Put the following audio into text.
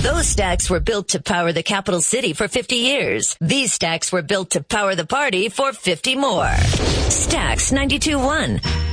Those stacks were built to power the capital city for 50 years. These stacks were built to power the party for 50 more. Stacks 92.1.